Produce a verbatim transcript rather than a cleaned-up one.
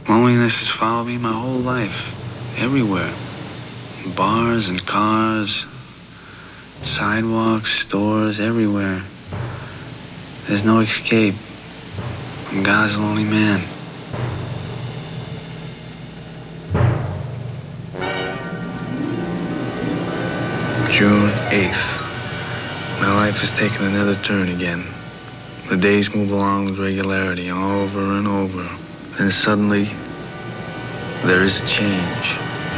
Loneliness has followed me my whole life. Everywhere. Bars and cars, sidewalks, stores, everywhere. There's no escape from God's lonely man. June eighth. My life has taken another turn again. The days move along with regularity over and over. Then suddenly, there is change.